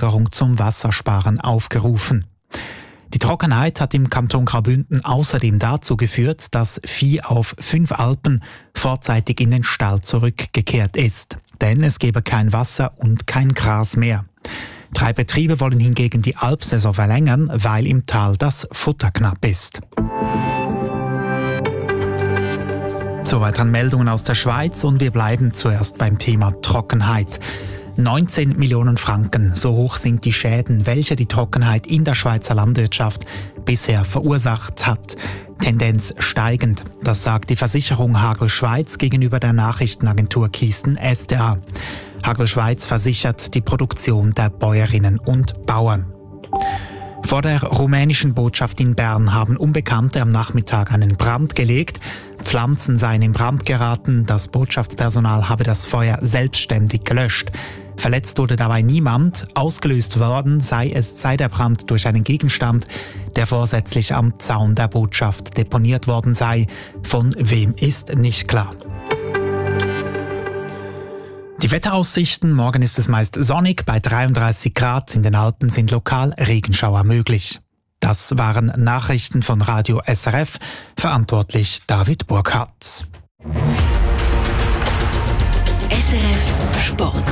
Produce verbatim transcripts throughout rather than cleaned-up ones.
Bevölkerung zum Wassersparen aufgerufen. Die Trockenheit hat im Kanton Graubünden außerdem dazu geführt, dass Vieh auf fünf Alpen vorzeitig in den Stall zurückgekehrt ist. Denn es gebe kein Wasser und kein Gras mehr. Drei Betriebe wollen hingegen die Alpsaison verlängern, weil im Tal das Futter knapp ist. Zu weiteren Meldungen aus der Schweiz und wir bleiben zuerst beim Thema Trockenheit. neunzehn Millionen Franken, so hoch sind die Schäden, welche die Trockenheit in der Schweizer Landwirtschaft bisher verursacht hat. Tendenz steigend, das sagt die Versicherung Hagel Schweiz gegenüber der Nachrichtenagentur Kisten S D A. Hagel Schweiz versichert die Produktion der Bäuerinnen und Bauern. Vor der rumänischen Botschaft in Bern haben Unbekannte am Nachmittag einen Brand gelegt. Pflanzen seien in Brand geraten, das Botschaftspersonal habe das Feuer selbstständig gelöscht. Verletzt wurde dabei niemand, ausgelöst worden sei es sei der Brand durch einen Gegenstand, der vorsätzlich am Zaun der Botschaft deponiert worden sei. Von wem ist nicht klar. Die Wetteraussichten: Morgen ist es meist sonnig, bei dreiunddreißig Grad, in den Alpen sind lokal Regenschauer möglich. Das waren Nachrichten von Radio S R F, verantwortlich David Burkhardt. S R F Sport.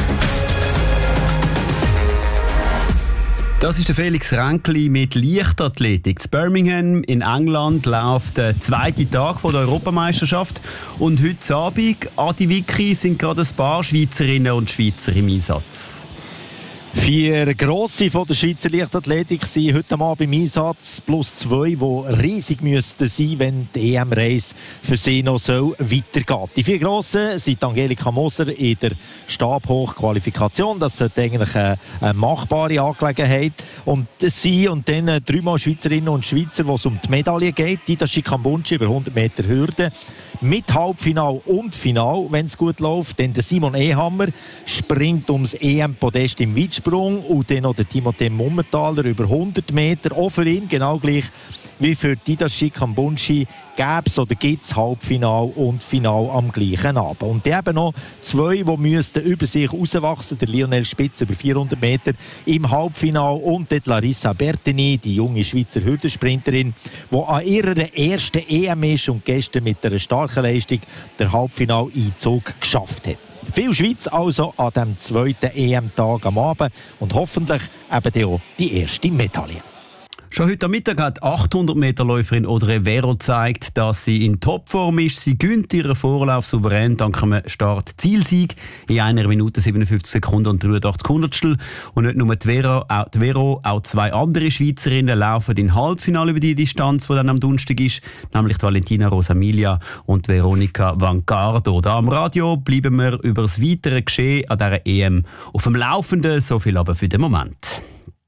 Das ist der Felix Ränkli mit Leichtathletik. In Birmingham in England läuft der zweite Tag der Europameisterschaft. Und heute Abend, Adi Wicki, sind gerade ein paar Schweizerinnen und Schweizer im Einsatz. Vier Grosse von der Schweizer Leichtathletik sind heute Abend im Einsatz, plus zwei, die riesig müssten sein, wenn die E M-Reise für sie noch so weitergeht. Die vier Grossen sind Angelika Moser in der Stabhochqualifikation. Das sollte eigentlich eine, eine machbare Angelegenheit. Und sie und dann dreimal Schweizerinnen und Schweizer, wo es um die Medaille geht. Dida Schikambunchi über hundert Meter Hürde. Mit Halbfinal und Final, wenn es gut läuft. Denn der Simon Ehammer springt ums E M-Podest im Weitsprung und dann noch der Timothée Mummentaler über hundert Meter. Auch für ihn genau gleich wie für Dida Schikambunchi gäbe es oder gibt es Halbfinal und Final am gleichen Abend. Und eben noch zwei, die müssten über sich rauswachsen. Der Lionel Spitz über vierhundert Meter im Halbfinal und die Larissa Bertini, die junge Schweizer Hürdensprinterin, die an ihrer ersten E M ist und gestern mit einer starken Leistung der Halbfinaleinzug geschafft hat. Viel Schweiz also an diesem zweiten E M-Tag am Abend und hoffentlich eben auch die erste Medaille. Schon heute Mittag hat achthundert Meter Läuferin Audrey Vero gezeigt, dass sie in Topform ist. Sie gönnt ihren Vorlauf souverän dank einem Start-Zielsieg in einer Minute siebenundfünfzig Sekunden und dreiundachtzig Hundertstel. Und nicht nur die Vero, auch, die Vero, auch zwei andere Schweizerinnen laufen in Halbfinale über die Distanz, die dann am Donnerstag ist, nämlich die Valentina Rosamilia und Veronica Vancardo. Da am Radio bleiben wir über das weitere Geschehen an dieser E M auf dem Laufenden. So viel aber für den Moment.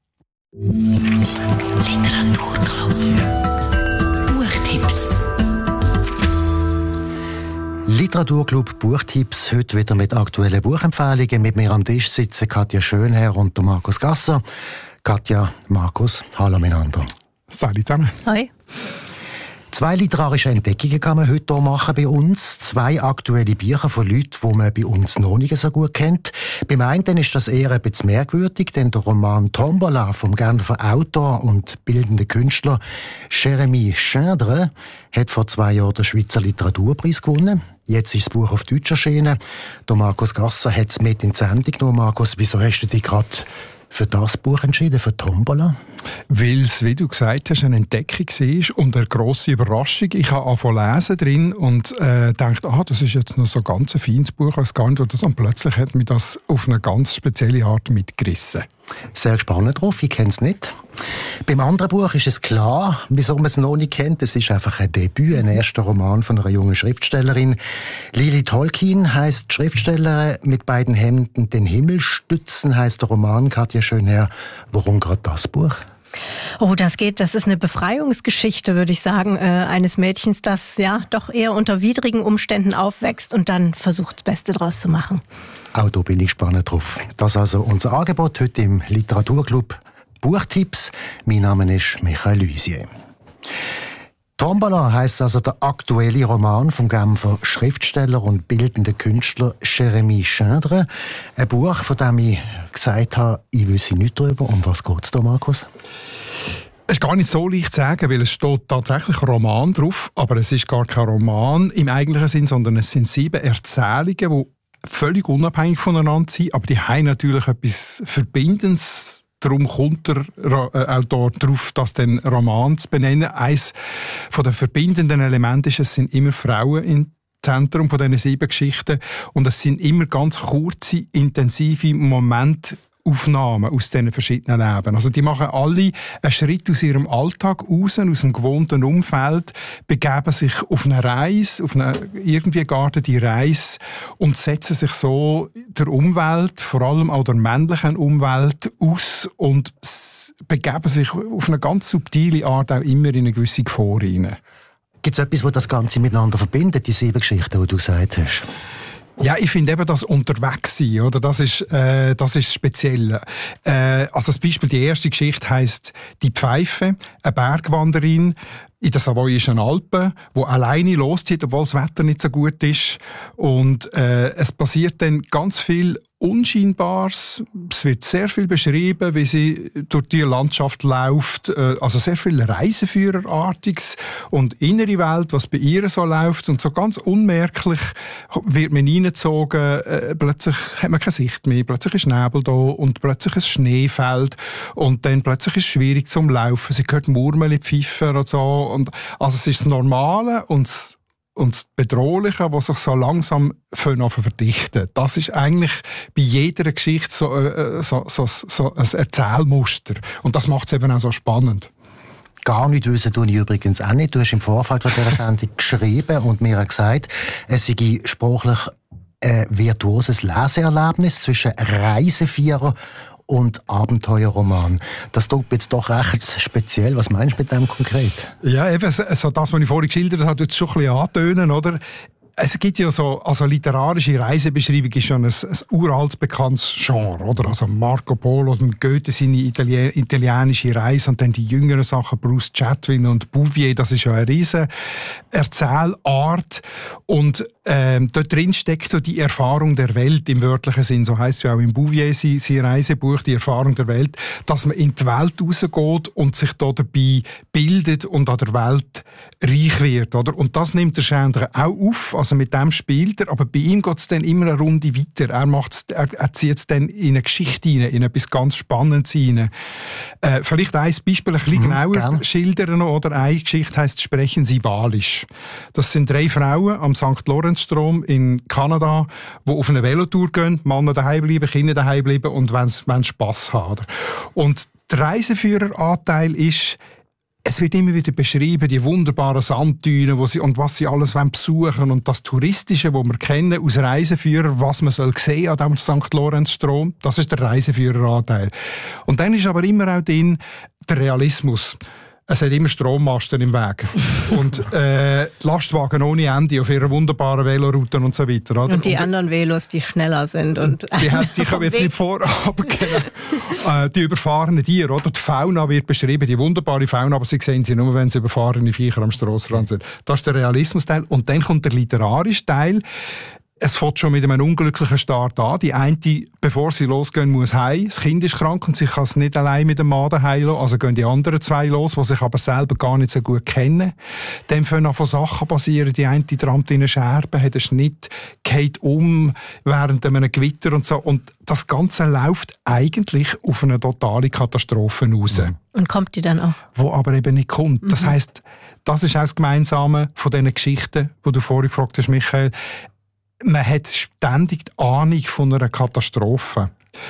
Literaturclub. Buchtipps. Literaturclub Buchtipps. Heute wieder mit aktuellen Buchempfehlungen. Mit mir am Tisch sitzen Katja Schönherr und der Markus Gasser. Katja, Markus, hallo miteinander. Salut zusammen. Hoi. Zwei literarische Entdeckungen kann man heute hier machen bei uns. Zwei aktuelle Bücher von Leuten, die man bei uns noch nicht so gut kennt. Beim einen ist das eher ein bisschen merkwürdig, denn der Roman «Tombola» vom Genfer Autor und bildenden Künstler Jérémy Schindre hat vor zwei Jahren den Schweizer Literaturpreis gewonnen. Jetzt ist das Buch auf Deutsch erschienen. Der Markus Gasser hat es mit in die Sendung genommen. Markus, wieso hast du dich gerade für das Buch entschieden, für «Tombola»? Weil es, wie du gesagt hast, eine Entdeckung war und eine grosse Überraschung. Ich habe angefangen lesen drin und äh, dachte, ah, das ist jetzt noch so ein ganz feines Buch, als gar nicht, das, und plötzlich hat mich das auf eine ganz spezielle Art mitgerissen. Sehr gespannt drauf, ich kenne es nicht. Beim anderen Buch ist es klar, wieso man es noch nicht kennt. Es ist einfach ein Debüt, ein erster Roman von einer jungen Schriftstellerin. Lili Tolkien heisst die Schriftstellerin, mit beiden Händen den Himmel stützen heisst der Roman. Katja Schönherr, warum gerade das Buch? Oh, das geht, das ist eine Befreiungsgeschichte, würde ich sagen, äh, eines Mädchens, das ja doch eher unter widrigen Umständen aufwächst und dann versucht, das Beste draus zu machen. Auch da bin ich gespannt drauf. Das ist also unser Angebot heute im Literaturclub Buchtipps. Mein Name ist Michael Luisier. Tombola heisst also der aktuelle Roman vom Genfer Schriftsteller und bildenden Künstler Jérémy Schindre. Ein Buch, von dem ich gesagt habe, ich wüsste nichts darüber. Um was geht es da, Markus? Es ist gar nicht so leicht zu sagen, weil es steht tatsächlich Roman drauf, aber es ist gar kein Roman im eigentlichen Sinn, sondern es sind sieben Erzählungen, die völlig unabhängig voneinander sind, aber die haben natürlich etwas Verbindendes. Darum kommt der Autor darauf, das den Roman zu benennen. Eines von den verbindenden Elementen ist, es sind immer Frauen im Zentrum von diesen sieben Geschichten und es sind immer ganz kurze, intensive Momente, Aufnahmen aus diesen verschiedenen Leben. Also die machen alle einen Schritt aus ihrem Alltag raus, aus dem gewohnten Umfeld, begeben sich auf eine Reise, auf eine irgendwie geartete Reise und setzen sich so der Umwelt, vor allem auch der männlichen Umwelt, aus und begeben sich auf eine ganz subtile Art auch immer in eine gewisse Gefahr hinein. Gibt es etwas, das das Ganze miteinander verbindet, die sieben Geschichten, die du gesagt hast? Ja, ich finde eben das Unterwegssein, oder? Das ist, äh, das ist speziell. Äh, also das Beispiel, die erste Geschichte heisst «Die Pfeife», eine Bergwanderin in den savoyischen Alpen, die alleine loszieht, obwohl das Wetter nicht so gut ist. Und äh, es passiert dann ganz viel Unscheinbares. Es wird sehr viel beschrieben, wie sie durch die Landschaft läuft. Äh, also sehr viel Reiseführerartiges und innere Welt, was bei ihr so läuft. Und so ganz unmerklich wird man reingezogen. Äh, plötzlich hat man keine Sicht mehr. Plötzlich ist Nebel da und plötzlich ein Schneefeld. Und dann plötzlich ist es schwierig zum Laufen. Sie hört Murmeln pfeifen und so. Und also es ist das Normale und das, und das Bedrohliche, was sich so langsam verdichten. Das ist eigentlich bei jeder Geschichte so, äh, so, so, so ein Erzählmuster. Und das macht es eben auch so spannend. Gar nicht wissen tue ich übrigens auch nicht. Du hast im Vorfeld von dieser Sendung geschrieben und mir gesagt, es sei sprachlich ein virtuoses Leseerlebnis zwischen Reisevierer und Abenteuerroman. Das tut jetzt doch recht speziell. Was meinst du mit dem konkret? Ja, eben, so das, was ich vorhin geschildert habe, tut es schon ein bisschen antönen, oder? Es gibt ja so, also literarische Reisebeschreibung ist schon ein, ein uraltes, bekanntes Genre, oder? Also Marco Polo und Goethe seine Italien, italienische Reise und dann die jüngeren Sachen, Bruce Chatwin und Bouvier, das ist ja eine riesen Erzählart und ähm, dort drin steckt ja die Erfahrung der Welt im wörtlichen Sinn, so heisst es ja auch im Bouvier sein, sein Reisebuch, die Erfahrung der Welt, dass man in die Welt rausgeht und sich da dabei bildet und an der Welt reich wird, oder? Und das nimmt der Schindre auch auf, also mit dem spielt er, aber bei ihm geht es dann immer eine Runde weiter. Er, macht's, er, er zieht es dann in eine Geschichte hinein, in etwas ganz Spannendes hinein. Äh, vielleicht ein Beispiel ein bisschen mhm, genauer gern. schildern, oder? Eine Geschichte heisst «Sprechen Sie Walisch». Das sind drei Frauen am Sankt Lorenzstrom in Kanada, die auf eine Velotour gehen, Männer daheim bleiben, Kinder daheim bleiben und wollen Spass haben. Und der Reiseführeranteil ist, es wird immer wieder beschrieben, die wunderbaren Sanddünen wo sie, und was sie alles besuchen wollen und das Touristische, was wir kennen aus Reiseführer, was man soll sehen an diesem Sankt Lorenzstrom, das ist der Reiseführeranteil. Und dann ist aber immer auch drin der Realismus. Es hat immer Strommasten im Weg. Und äh, Lastwagen ohne Ende auf ihrer wunderbaren Velorouten und so weiter. Oder? Und die und, anderen Velos, die schneller sind. Und die, hat, die kommen jetzt nicht vor, aber genau, äh, die überfahrenen Tiere. Oder? Die Fauna wird beschrieben, die wunderbare Fauna, aber sie sehen sie nur, wenn sie überfahrene Viecher am Strassenrand sind. Das ist der Realismusteil. Und dann kommt der literarische Teil. Es fängt schon mit einem unglücklichen Start an. Die eine, bevor sie losgehen, muss heim. Das Kind ist krank und sie kann es nicht allein mit dem Mann daheim lassen. Also gehen die anderen zwei los, die sich aber selber gar nicht so gut kennen. Dann fangen an von Sachen passieren. Die eine trampt in eine Scherbe, hat einen Schnitt, geht um während einem Gewitter und so. Und das Ganze läuft eigentlich auf eine totale Katastrophe raus. Mhm. Und kommt die dann auch? Wo aber eben nicht kommt. Mhm. Das heisst, das ist auch das Gemeinsame von diesen Geschichten, die du vorhin gefragt hast, Michael. Man hat ständig die Ahnung von einer Katastrophe,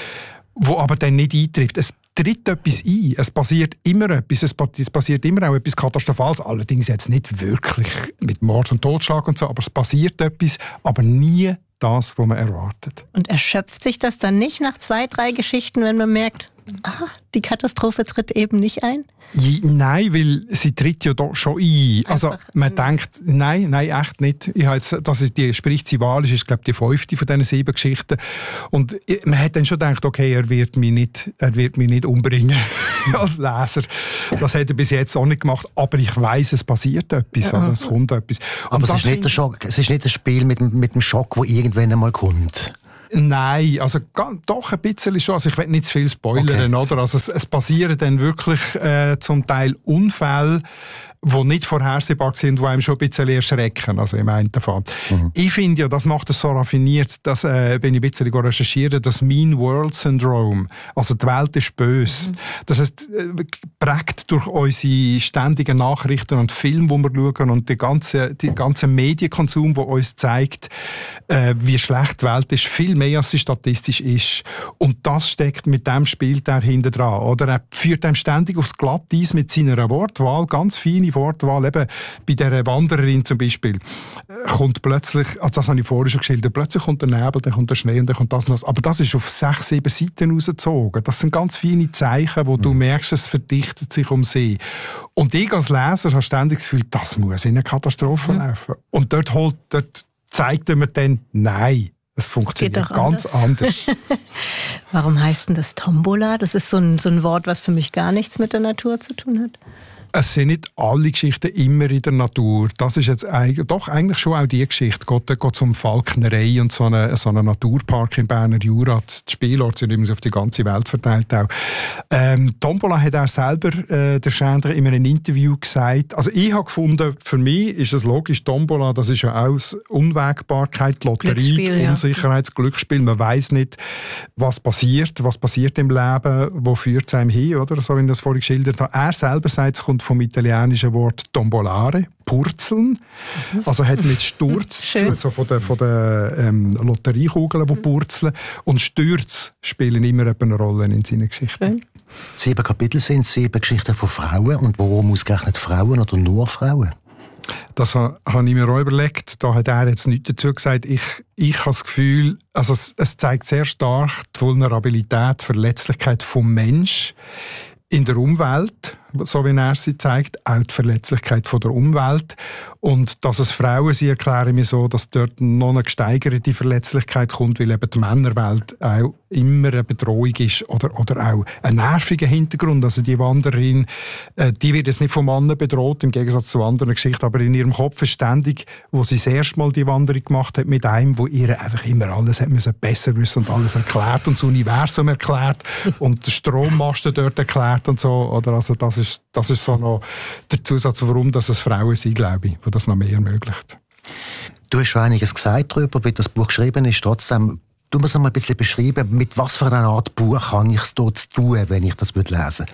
die aber dann nicht eintrifft. Es tritt etwas ein, es passiert immer etwas, es passiert immer auch etwas Katastrophales, allerdings jetzt nicht wirklich mit Mord und Totschlag und so, aber es passiert etwas, aber nie das, was man erwartet. Und erschöpft sich das dann nicht nach zwei, drei Geschichten, wenn man merkt, Aha, die Katastrophe tritt eben nicht ein? Je, nein, weil sie tritt ja doch schon ein. Also man denkt, nein, nein, echt nicht. Ich habe jetzt, das ist die spricht sie wahr, ist glaube die fünfte von diesen sieben Geschichten. Und man hat dann schon gedacht, okay, er wird mich nicht, er wird mich nicht umbringen als Leser. Das hat er bis jetzt auch nicht gemacht. Aber ich weiss, es passiert etwas, ja. Oder es kommt etwas. Und aber es ist, nicht der Schock, es ist nicht ein Spiel mit, mit dem Schock, der irgendwann einmal kommt. Nein, also doch ein bisschen schon. Also ich will nicht zu viel spoilern, okay. Oder? Also es, es passieren dann wirklich äh, zum Teil Unfälle, die nicht vorhersehbar sind, die einem schon ein bisschen erschrecken, also im einen Fall. Mhm. Ich finde ja, das macht es so raffiniert, dass, äh, wenn ich ein bisschen recherchiere, das Mean World Syndrome, also die Welt ist böse. Mhm. Das heißt, prägt durch unsere ständigen Nachrichten und Filme, die wir schauen und den ganzen, den ganzen Medienkonsum, der uns zeigt, äh, wie schlecht die Welt ist, viel mehr als sie statistisch ist. Und das steckt mit dem Spiel da hinten dran. Oder er führt einem ständig aufs Glatteis mit seiner Wortwahl, ganz feine Wortwahl. Eben bei dieser Wandererin zum Beispiel kommt plötzlich, also das habe ich vorher schon geschildert, plötzlich kommt der Nebel, dann kommt der Schnee und dann kommt das und das. Aber das ist auf sechs, sieben Seiten rausgezogen. Das sind ganz feine Zeichen, wo mhm. du merkst, es verdichtet sich um sie. Und ich als Leser habe ständig das Gefühl, das muss in eine Katastrophe mhm. laufen. Und dort, holt, dort zeigt er mir dann, nein, es funktioniert ganz anders. anders. Warum heißt denn das Tombola? Das ist so ein, so ein Wort, was für mich gar nichts mit der Natur zu tun hat. Es sind nicht alle Geschichten immer in der Natur. Das ist jetzt eigentlich, doch eigentlich schon auch die Geschichte. Geht, geht um Falknerei und so einen so eine Naturpark im Berner Jura. Die Spielorte sind übrigens auf die ganze Welt verteilt auch. Ähm, Tombola hat er selber, äh, der Schändler, in einem Interview gesagt, also ich habe gefunden, für mich ist es logisch, Tombola, das ist ja auch Unwägbarkeit, Lotterie, Unsicherheit, ja. Glücksspiel. Man weiss nicht, was passiert, was passiert im Leben, wo führt es einem hin, oder? So wie ich das vorhin geschildert habe. Er selber sagt, es kommt vom italienischen Wort tombolare, purzeln. Mhm. Also hat mit Sturz zu tun, so von den, von den ähm, Lotteriekugeln, die purzeln. Und Stürze spielen immer eine Rolle in seinen Geschichten. Schön. Sieben Kapitel sind sieben Geschichten von Frauen. Und warum ausgerechnet Frauen oder nur Frauen? Das habe ich mir auch überlegt. Da hat er jetzt nichts dazu gesagt. Ich, ich habe das Gefühl, also es, es zeigt sehr stark die Vulnerabilität, die Verletzlichkeit des Menschen in der Umwelt, so wie er sie zeigt, auch die Verletzlichkeit von der Umwelt. Und dass es Frauen sind, erkläre ich mir so, dass dort noch eine gesteigerte Verletzlichkeit kommt, weil eben die Männerwelt auch immer eine Bedrohung ist oder, oder auch ein nerviger Hintergrund. Also die Wanderin, äh, die wird jetzt nicht vom Mann bedroht, im Gegensatz zu anderen Geschichten, aber in ihrem Kopf ist ständig, wo sie das erste Mal die Wanderung gemacht hat, mit einem, wo ihr einfach immer alles hat müssen besser wissen und alles erklärt und das Universum erklärt und den Strommasten dort erklärt und so. Oder also das ist, das ist so noch der Zusatz, warum dass es Frauen sind, glaube ich, wo das noch mehr ermöglicht. Du hast schon einiges gesagt darüber, wie das Buch geschrieben ist. Trotzdem, du musst noch mal ein bisschen beschreiben, mit was für einer Art Buch habe ich es dort zu tun, wenn ich das lesen würde?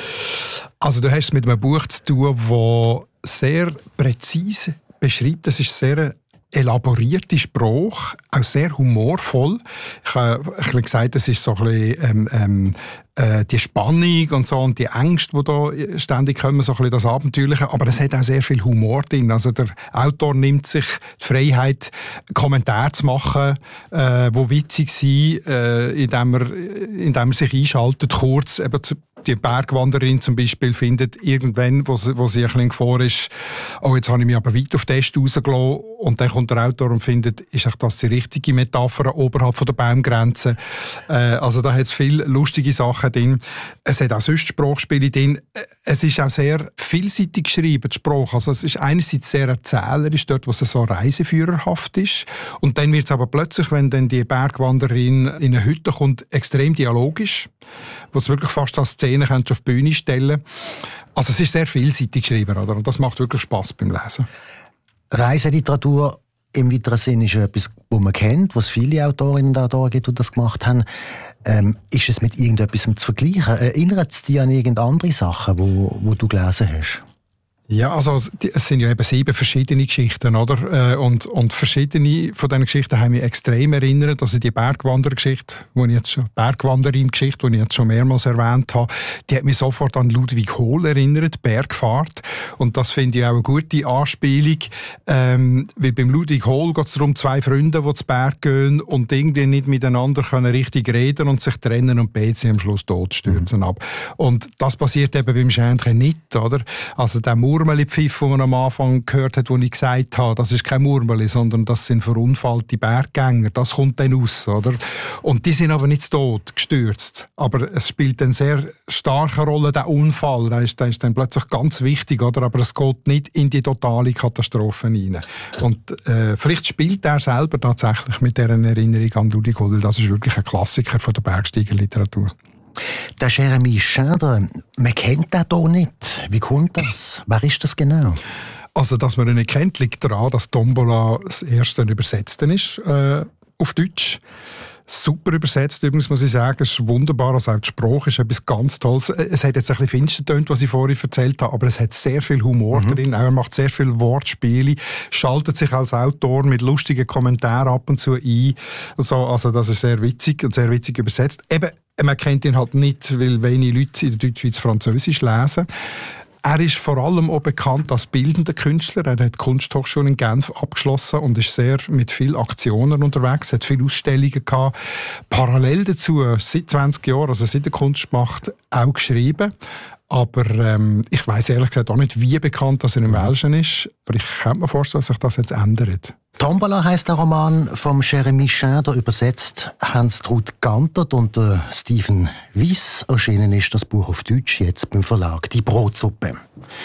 Also du hast es mit einem Buch zu tun, das sehr präzise beschreibt. Das ist sehr elaborierte Sprache, auch sehr humorvoll. Ich habe ein bisschen gesagt, es ist so ein bisschen, ähm, ähm, äh, die Spannung und so und die Ängste, die da ständig kommen, so ein bisschen das Abenteuerliche, aber es hat auch sehr viel Humor drin. Also der Autor nimmt sich die Freiheit, Kommentare zu machen, äh, die witzig sind, äh, indem, er, indem er sich einschaltet, kurz eben zu die Bergwanderin zum Beispiel findet irgendwann, wo sie, wo sie ein bisschen vor ist, oh, jetzt habe ich mich aber weit auf den Test rausgelassen. Und dann kommt der Autor und findet, ist das die richtige Metapher oberhalb von der Baumgrenze? Äh, also da hat es viele lustige Sachen drin. Es hat auch sonst Sprachspiele drin. Es ist auch sehr vielseitig geschrieben, die Sprache. Also es ist einerseits sehr erzählerisch, dort, wo es so reiseführerhaft ist. Und dann wird es aber plötzlich, wenn dann die Bergwanderin in eine Hütte kommt, extrem dialogisch, wo es wirklich fast als Szene kannst du auf die Bühne stellen. Also es ist sehr vielseitig geschrieben, oder? Und das macht wirklich Spass beim Lesen. Reiseliteratur im weiteren Sinne ist etwas, das man kennt, was viele Autorinnen und Autoren gibt, die das gemacht haben. Ähm, ist es mit irgendetwas zu vergleichen? Erinnert es dich an irgendeine andere Sachen, wo, wo du gelesen hast? Ja, also es sind ja eben sieben verschiedene Geschichten, oder? Und, und verschiedene von diesen Geschichten haben mich extrem erinnert. Also die Bergwandergeschichte, die ich jetzt schon, Bergwanderin-Geschichte, die ich jetzt schon mehrmals erwähnt habe, die hat mich sofort an Ludwig Hohl erinnert, Bergfahrt. Und das finde ich auch eine gute Anspielung, ähm, weil beim Ludwig Hohl geht es darum, zwei Freunde, die zu Berg gehen und irgendwie nicht miteinander können richtig reden und sich trennen und beide sind am Schluss tot stürzen mhm. ab. Und das passiert eben beim Schändchen nicht, oder? Also der Murmeli-Pfiff, den man am Anfang gehört hat, wo ich gesagt habe, das ist kein Murmeli, sondern das sind verunfallte Berggänger. Das kommt dann raus, oder? Und die sind aber nicht tot, gestürzt. Aber es spielt eine sehr starke Rolle, der Unfall. Der ist, der ist dann plötzlich ganz wichtig, oder? Aber es geht nicht in die totale Katastrophe hinein. Und äh, vielleicht spielt er selber tatsächlich mit dieser Erinnerung an Ludwig Hohl. Das ist wirklich ein Klassiker von der Bergsteigerliteratur. Der Jeremy Schindler, man kennt den hier nicht. Wie kommt das? Wer ist das genau? Also, dass man ihn nicht kennt, liegt daran, dass Tombola das erste übersetzte ist äh, auf Deutsch. Super übersetzt, übrigens muss ich sagen, es ist wunderbar, also auch die Sprache ist etwas ganz Tolles. Es hat jetzt ein bisschen finster getönt, was ich vorhin erzählt habe, aber es hat sehr viel Humor mhm. drin, er macht sehr viel Wortspiele, schaltet sich als Autor mit lustigen Kommentaren ab und zu ein. Also, also das ist sehr witzig und sehr witzig übersetzt. Eben, man kennt ihn halt nicht, weil wenige Leute in der Deutschschweiz Französisch lesen. Er ist vor allem auch bekannt als bildender Künstler. Er hat die Kunsthochschule in Genf abgeschlossen und ist sehr mit vielen Aktionen unterwegs, hat viele Ausstellungen gehabt. Parallel dazu, seit zwanzig Jahren, also seit der Kunst macht, auch geschrieben. Aber ähm, ich weiss ehrlich gesagt auch nicht, wie bekannt das in dem Welschen ist. Aber ich kann mir vorstellen, dass sich das jetzt ändert. Tombola heisst der Roman vom Jeremy Schindler, übersetzt Hans-Trud Gantert und äh, Steven Wyss. Erschienen ist das Buch auf Deutsch jetzt beim Verlag Die Brotsuppe.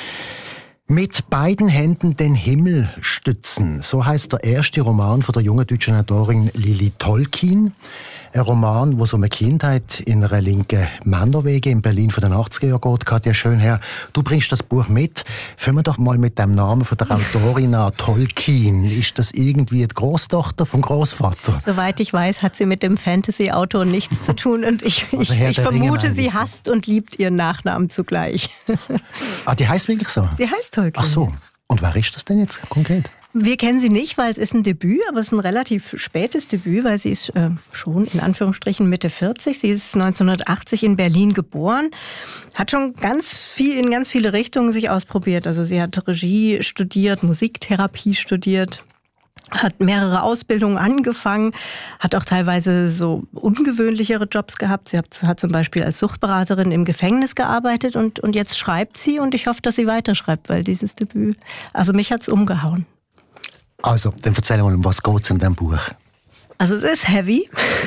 Mit beiden Händen den Himmel stützen, so heißt der erste Roman von der jungen deutschen Autorin Lili Tolkin. Ein Roman, wo so eine Kindheit in einer linken Männerwege in Berlin von den achtziger Jahren geht. Katja Schönherr, du bringst das Buch mit. Fangen wir doch mal mit dem Namen von der Autorin an, Tolkien. Ist das irgendwie die Großtochter vom Großvater? Soweit ich weiß, hat sie mit dem Fantasy-Autor nichts zu tun und ich, also ich, ich vermute, Ringe, sie hasst und liebt ihren Nachnamen zugleich. Ah, die heißt wirklich so? Sie heißt Tolkien. Ach so. Und wer ist das denn jetzt konkret? Wir kennen sie nicht, weil es ist ein Debüt, aber es ist ein relativ spätes Debüt, weil sie ist äh, schon in Anführungsstrichen Mitte vierzig. Sie ist neunzehnhundertachtzig in Berlin geboren, hat schon ganz viel in ganz viele Richtungen sich ausprobiert. Also sie hat Regie studiert, Musiktherapie studiert, hat mehrere Ausbildungen angefangen, hat auch teilweise so ungewöhnlichere Jobs gehabt. Sie hat, hat zum Beispiel als Suchtberaterin im Gefängnis gearbeitet und, und jetzt schreibt sie und ich hoffe, dass sie weiterschreibt, weil dieses Debüt, also mich hat's umgehauen. Also, dann erzähl mal, um was geht's in diesem Buch? Also es ist heavy.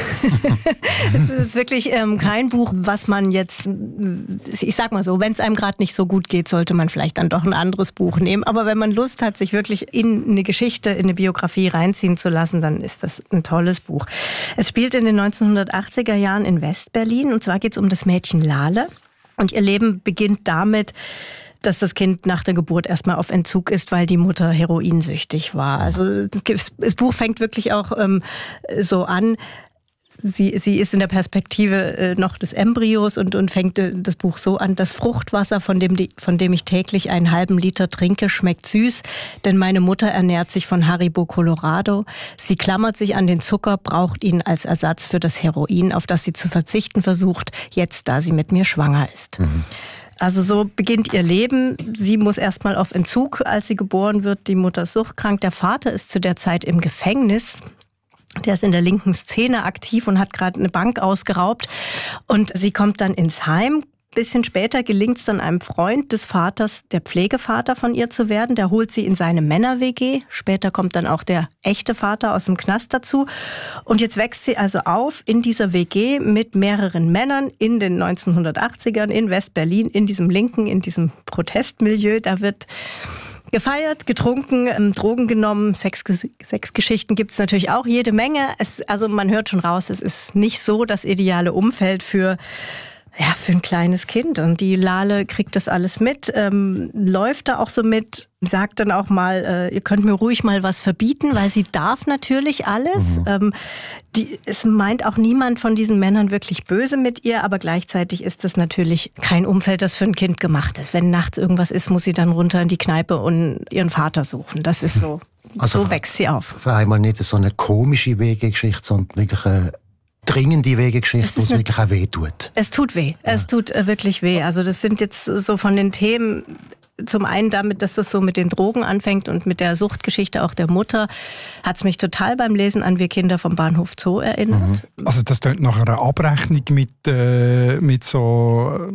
Es ist wirklich ähm, kein Buch, was man jetzt, ich sag mal so, wenn es einem gerade nicht so gut geht, sollte man vielleicht dann doch ein anderes Buch nehmen. Aber wenn man Lust hat, sich wirklich in eine Geschichte, in eine Biografie reinziehen zu lassen, dann ist das ein tolles Buch. Es spielt in den neunzehnhundertachtziger Jahren in Westberlin und zwar geht es um das Mädchen Lale. Und ihr Leben beginnt damit, dass das Kind nach der Geburt erstmal auf Entzug ist, weil die Mutter heroinsüchtig war. Also das Buch fängt wirklich auch ähm, so an. Sie, sie ist in der Perspektive äh, noch des Embryos und, und fängt äh, das Buch so an. Das Fruchtwasser, von dem, die, von dem ich täglich einen halben Liter trinke, schmeckt süß, denn meine Mutter ernährt sich von Haribo Colorado. Sie klammert sich an den Zucker, braucht ihn als Ersatz für das Heroin, auf das sie zu verzichten versucht, jetzt da sie mit mir schwanger ist. Mhm. Also so beginnt ihr Leben. Sie muss erstmal auf Entzug, als sie geboren wird. Die Mutter ist suchtkrank. Der Vater ist zu der Zeit im Gefängnis. Der ist in der linken Szene aktiv und hat gerade eine Bank ausgeraubt. Und sie kommt dann ins Heim. Bisschen später gelingt es dann einem Freund des Vaters, der Pflegevater von ihr zu werden. Der holt sie in seine Männer-W G. Später kommt dann auch der echte Vater aus dem Knast dazu. Und jetzt wächst sie also auf in dieser W G mit mehreren Männern in den neunzehnhundertachtzigern in West-Berlin, in diesem linken, in diesem Protestmilieu. Da wird gefeiert, getrunken, Drogen genommen, Sex, Sexgeschichten gibt es natürlich auch jede Menge. Es, also man hört schon raus, es ist nicht so das ideale Umfeld für Ja, für ein kleines Kind. Und die Lale kriegt das alles mit, ähm, läuft da auch so mit, sagt dann auch mal, äh, ihr könnt mir ruhig mal was verbieten, weil sie darf natürlich alles. Mhm. Ähm, die, es meint auch niemand von diesen Männern wirklich böse mit ihr, aber gleichzeitig ist das natürlich kein Umfeld, das für ein Kind gemacht ist. Wenn nachts irgendwas ist, muss sie dann runter in die Kneipe und ihren Vater suchen. Das ist so, also so wächst sie auf. Für einmal nicht so eine komische Wegegeschichte, sondern wirklich eine dringende Wegegeschichte, wo es wirklich auch weh tut. Es tut weh. Ja. Es tut äh, wirklich weh. Also das sind jetzt so von den Themen, zum einen damit, dass das so mit den Drogen anfängt und mit der Suchtgeschichte auch der Mutter, hat es mich total beim Lesen an Wir Kinder vom Bahnhof Zoo erinnert. Mhm. Also das klingt nach einer Abrechnung mit, äh, mit so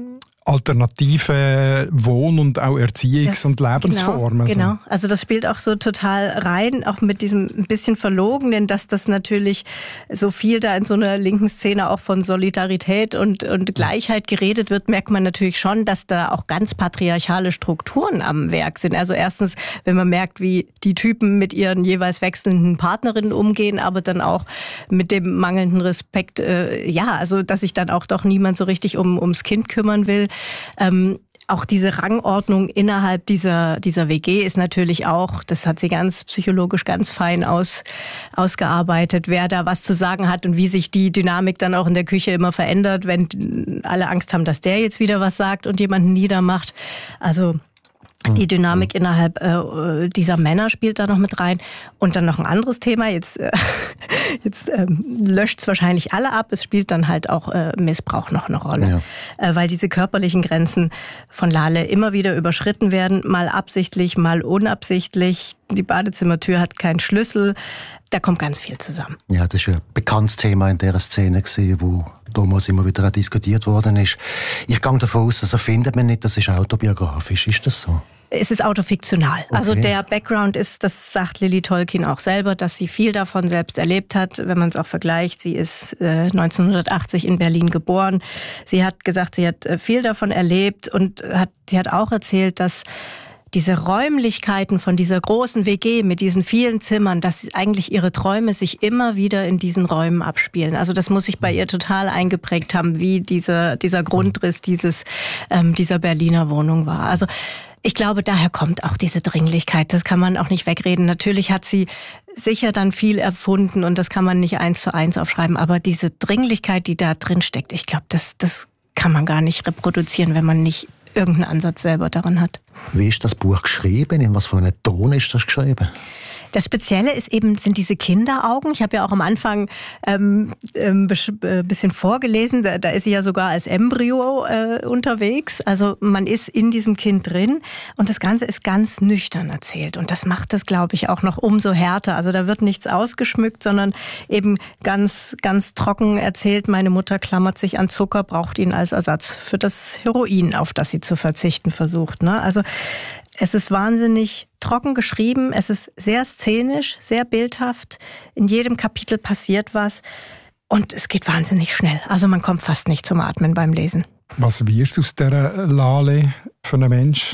alternative Wohn- und auch Erziehungs- das, und Lebensformen. Genau, genau, also das spielt auch so total rein, auch mit diesem ein bisschen Verlogenen, dass das natürlich so viel da in so einer linken Szene auch von Solidarität und, und Gleichheit geredet wird, merkt man natürlich schon, dass da auch ganz patriarchale Strukturen am Werk sind. Also erstens, wenn man merkt, wie die Typen mit ihren jeweils wechselnden Partnerinnen umgehen, aber dann auch mit dem mangelnden Respekt, äh, ja, also dass sich dann auch doch niemand so richtig um, ums Kind kümmern will. Ähm, auch diese Rangordnung innerhalb dieser, dieser W G ist natürlich auch, das hat sie ganz psychologisch ganz fein aus, ausgearbeitet, wer da was zu sagen hat und wie sich die Dynamik dann auch in der Küche immer verändert, wenn alle Angst haben, dass der jetzt wieder was sagt und jemanden niedermacht. Also die Dynamik innerhalb äh, dieser Männer spielt da noch mit rein. Und dann noch ein anderes Thema. Jetzt, äh, jetzt ähm, löscht es wahrscheinlich alle ab. Es spielt dann halt auch äh, Missbrauch noch eine Rolle. Ja. Äh, weil diese körperlichen Grenzen von Lale immer wieder überschritten werden. Mal absichtlich, mal unabsichtlich. Die Badezimmertür hat keinen Schlüssel. Da kommt ganz viel zusammen. Ja, das war ein bekanntes Thema in dieser Szene, wo damals immer wieder diskutiert worden ist. Ich gehe davon aus, also findet man nicht, das ist autobiografisch. Ist das so? Es ist autofiktional. Okay. Also der Background ist, das sagt Lily Tolkien auch selber, dass sie viel davon selbst erlebt hat. Wenn man es auch vergleicht, sie ist äh, neunzehnhundertachtzig in Berlin geboren. Sie hat gesagt, sie hat äh, viel davon erlebt und hat, sie hat auch erzählt, dass diese Räumlichkeiten von dieser großen W G mit diesen vielen Zimmern, dass eigentlich ihre Träume sich immer wieder in diesen Räumen abspielen. Also das muss sich bei ihr total eingeprägt haben, wie dieser, dieser Grundriss dieses, ähm, dieser Berliner Wohnung war. Also ich glaube, daher kommt auch diese Dringlichkeit. Das kann man auch nicht wegreden. Natürlich hat sie sicher dann viel erfunden und das kann man nicht eins zu eins aufschreiben. Aber diese Dringlichkeit, die da drin steckt, ich glaube, das, das kann man gar nicht reproduzieren, wenn man nicht irgendeinen Ansatz selber daran hat. Wie ist das Buch geschrieben? In was für einem Ton ist das geschrieben? Das Spezielle ist eben, sind diese Kinderaugen. Ich habe ja auch am Anfang ähm, ein äh, bisschen vorgelesen, da, da ist sie ja sogar als Embryo äh, unterwegs. Also man ist in diesem Kind drin und das Ganze ist ganz nüchtern erzählt. Und das macht das, glaube ich, auch noch umso härter. Also da wird nichts ausgeschmückt, sondern eben ganz, ganz trocken erzählt. Meine Mutter klammert sich an Zucker, braucht ihn als Ersatz für das Heroin, auf das sie zu verzichten versucht. Ne? Also es ist wahnsinnig trocken geschrieben, es ist sehr szenisch, sehr bildhaft. In jedem Kapitel passiert was und es geht wahnsinnig schnell. Also man kommt fast nicht zum Atmen beim Lesen. Was wird aus dieser Lale für einen Mensch?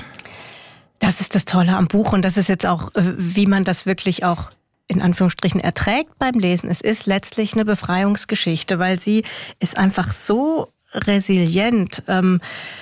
Das ist das Tolle am Buch und das ist jetzt auch, wie man das wirklich auch in Anführungsstrichen erträgt beim Lesen. Es ist letztlich eine Befreiungsgeschichte, weil sie ist einfach so resilient. Ähm,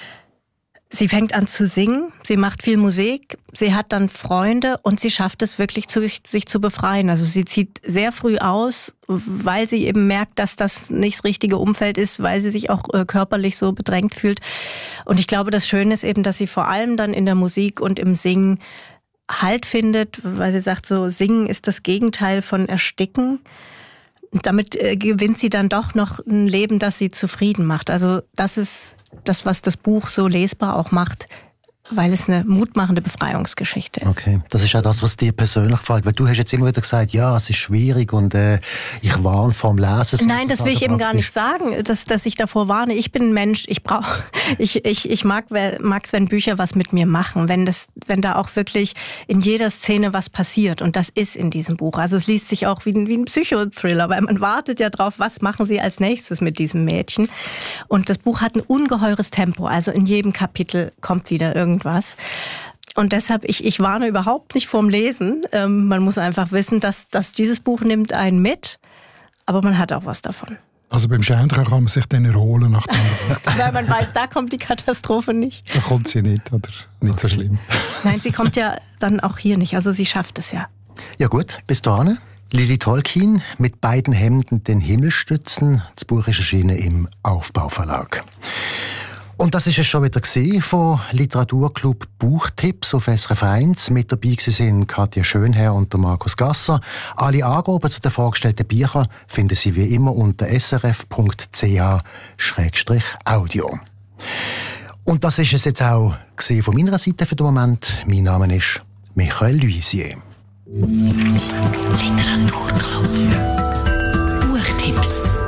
Sie fängt an zu singen, sie macht viel Musik, sie hat dann Freunde und sie schafft es wirklich, zu, sich zu befreien. Also sie zieht sehr früh aus, weil sie eben merkt, dass das nicht das richtige Umfeld ist, weil sie sich auch äh, körperlich so bedrängt fühlt. Und ich glaube, das Schöne ist eben, dass sie vor allem dann in der Musik und im Singen Halt findet, weil sie sagt, so Singen ist das Gegenteil von Ersticken. Und damit äh, gewinnt sie dann doch noch ein Leben, das sie zufrieden macht. Also das ist das, was das Buch so lesbar auch macht, weil es eine mutmachende Befreiungsgeschichte ist. Okay, das ist auch das, was dir persönlich gefällt, weil du hast jetzt immer wieder gesagt, ja, es ist schwierig und äh, ich warne vorm Lesen. Nein, das will ich eben gar nicht sagen, dass, dass ich davor warne. Ich bin ein Mensch, ich brauche, ich, ich, ich mag es, wenn Bücher was mit mir machen, wenn das, wenn da auch wirklich in jeder Szene was passiert und das ist in diesem Buch. Also es liest sich auch wie ein, wie ein Psychothriller, weil man wartet ja drauf, was machen sie als nächstes mit diesem Mädchen. Und das Buch hat ein ungeheures Tempo, also in jedem Kapitel kommt wieder irgendwas. Was. Und deshalb, ich, ich warne überhaupt nicht vorm Lesen. Ähm, man muss einfach wissen, dass, dass dieses Buch nimmt einen mit, aber man hat auch was davon. Also beim Schändchen kann man sich dann erholen, nachdem man das gelesen Weil man weiß, da kommt die Katastrophe nicht. Da kommt sie nicht, oder nicht so schlimm. Nein, sie kommt ja dann auch hier nicht. Also sie schafft es ja. Ja gut, bis dahin. Lili Tolkien mit beiden Hemden den Himmel stützen. Das Buch ist erschienen im Aufbauverlag. Und das ist es schon wieder gewesen von Literaturclub Buchtipps auf S R F eins. Mit dabei sind Katja Schönherr und Markus Gasser. Alle Angaben zu den vorgestellten Büchern finden Sie wie immer unter s r f punkt c h slash audio. Und das ist es jetzt auch gewesen von meiner Seite für den Moment. Mein Name ist Michael Luisier. Literaturclub. Buchtipps.